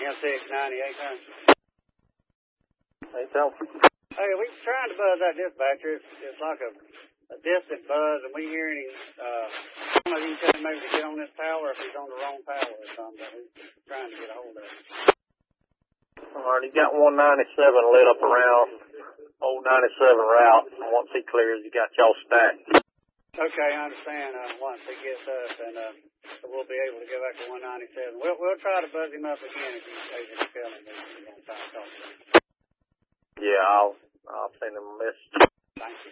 M698. Hey, tell me. Hey, we trying to buzz that dispatcher. It's like a distant buzz, and we hearing him. I don't know if you can tell him maybe to get on this tower if he's on the wrong tower or something. We're trying to get a hold of him. All right, he's got 197 lit up around old 97 route. Once he clears, he got y'all stacked. Okay, I understand. Once he gets us, and we'll be able to go back to 197. We'll try to buzz him up again if he's able to tell him that he's going to try to talk to him. Yeah, I'll send him a message. Thank you.